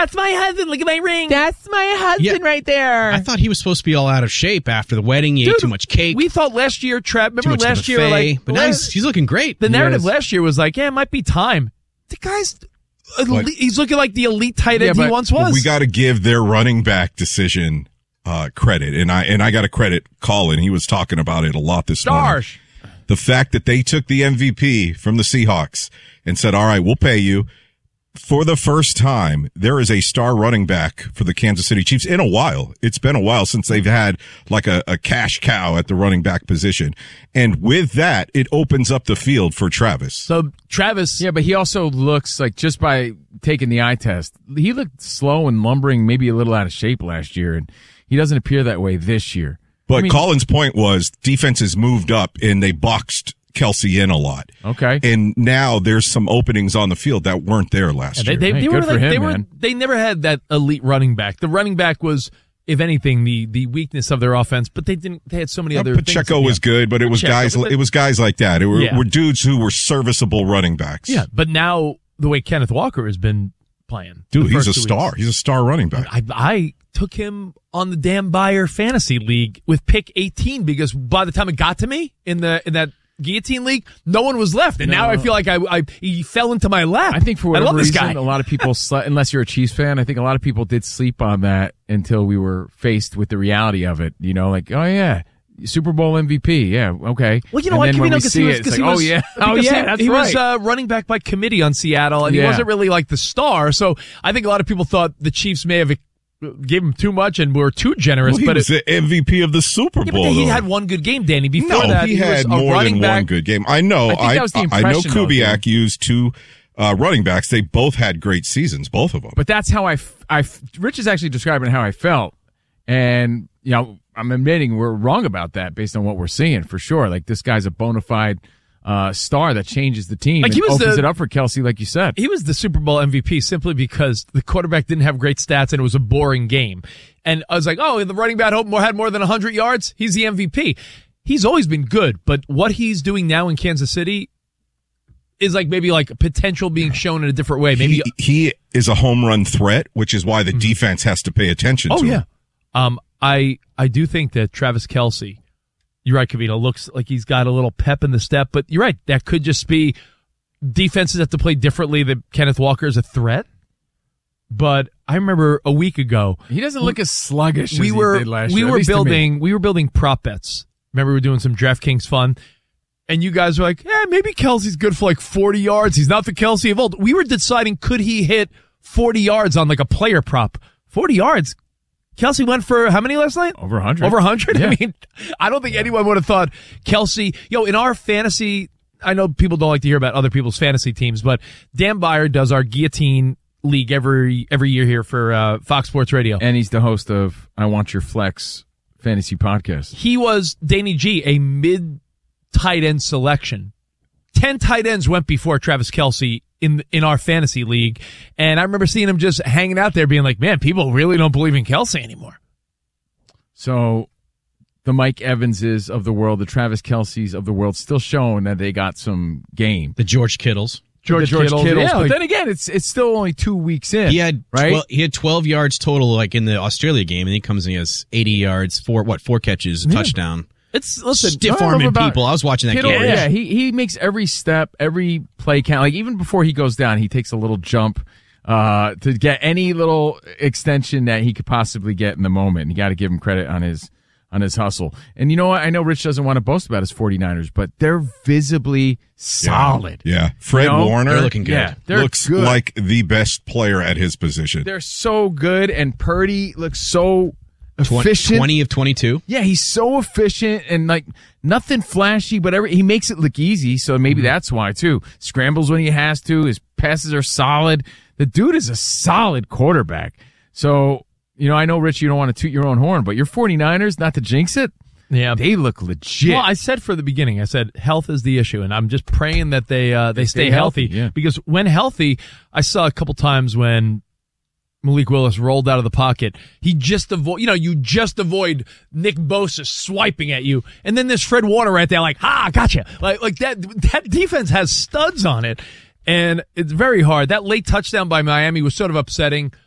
That's my husband. Look at my ring. That's my husband right there. I thought he was supposed to be all out of shape after the wedding. He ate too much cake. We thought last year, Trev, remember last year, but now he's looking great. The narrative last year was like, yeah, it might be time. The guy's elite, he's looking like the elite tight end he once was. We got to give their running back decision credit, and I got to credit Colin. He was talking about it a lot this morning. The fact that they took the MVP from the Seahawks and said, all right, we'll pay you. For the first time, there is a star running back for the Kansas City Chiefs in a while. It's been a while since they've had like a cash cow at the running back position. And with that, it opens up the field for Travis. So Travis. Yeah, but he also looks like, just by taking the eye test, he looked slow and lumbering, maybe a little out of shape last year. And he doesn't appear that way this year. But Colin's point was defenses moved up and they boxed Kelsey in a lot. Okay. And now there's some openings on the field that weren't there last year. They never had that elite running back. The running back was, if anything, the weakness of their offense, but they had so many other Pacheco things. was good, but it was guys like that. It were dudes who were serviceable running backs. Yeah, but now the way Kenneth Walker has been playing. Dude, he's a star. He's a star running back. I took him on the Dan Beyer fantasy league with pick 18 because by the time it got to me in that Guillotine League, no one was left, and now I feel like he fell into my lap. I think for whatever reason, a lot of people, unless you're a Chiefs fan, I think a lot of people did sleep on that until we were faced with the reality of it. You know, like, oh yeah, Super Bowl MVP, yeah, okay. Well, you know what? Because he was running back by committee on Seattle, and he wasn't really like the star. So I think a lot of people thought the Chiefs may have gave him too much and were too generous. Well, he was the MVP of the Super Bowl. But he had one good game, Danny. Before that, he had was more than back. one good game. I know. I know Kubiak used two running backs. They both had great seasons, both of them. But that's how Rich is actually describing how I felt, and you know, I'm admitting we're wrong about that based on what we're seeing for sure. Like, this guy's a bona fide star that changes the team and opens it up for Kelsey, like you said. He was the Super Bowl MVP simply because the quarterback didn't have great stats and it was a boring game. And I was like, oh, the running back had more than 100 yards. He's the MVP. He's always been good, but what he's doing now in Kansas City is maybe potential being shown in a different way. Maybe he is a home run threat, which is why the defense has to pay attention to him. I do think that Travis Kelce, you're right, Kavino, looks like he's got a little pep in the step, but you're right. That could just be defenses have to play differently, that Kenneth Walker is a threat. But I remember a week ago, he doesn't look as sluggish as he did last year. We were building prop bets. Remember, we were doing some DraftKings fun, and you guys were like, maybe Kelsey's good for 40 yards. He's not the Kelce of old. We were deciding, could he hit 40 yards on a player prop? 40 yards. Kelsey went for how many last night? Over 100. Over 100? Yeah. I mean, I don't think anyone would have thought Kelsey, in our fantasy, I know people don't like to hear about other people's fantasy teams, but Dan Beyer does our Guillotine League every year here for Fox Sports Radio. And he's the host of I Want Your Flex fantasy podcast. He was, Danny G, a mid-tight end selection. 10 tight ends went before Travis Kelce in our fantasy league, and I remember seeing him just hanging out there being like, man, people really don't believe in Kelce anymore. So the Mike Evanses of the world, the Travis Kelce's of the world, still showing that they got some game. The George Kittles. George Kittles. Yeah, but then again, it's still only 2 weeks in. He had right? He had 12 yards total in the Australia game, and he comes and he has 80 yards, 4 catches, a touchdown. It's stiff arming people. I was watching that Kittle, game. Yeah, he makes every step, every play count. Even before he goes down, he takes a little jump to get any little extension that he could possibly get in the moment. And you got to give him credit on his hustle. And you know what? I know Rich doesn't want to boast about his 49ers, but they're visibly solid. Yeah. Fred Warner, they're looking good. Yeah, looks good. like the best player at his position. They're so good, and Purdy looks so efficient. 20 of 22. Yeah, he's so efficient and nothing flashy, but he makes it look easy, so maybe that's why too. Scrambles when he has to. His passes are solid. The dude is a solid quarterback. So, I know, Rich, you don't want to toot your own horn, but your 49ers, not to jinx it, they look legit. Well, I said for the beginning, I said health is the issue, and I'm just praying that they stay healthy. Yeah. Because when healthy, I saw a couple times when Malik Willis rolled out of the pocket, you just avoid Nick Bosa swiping at you, and then there's Fred Warner right there, gotcha. Like that defense has studs on it, and it's very hard. That late touchdown by Miami was sort of upsetting.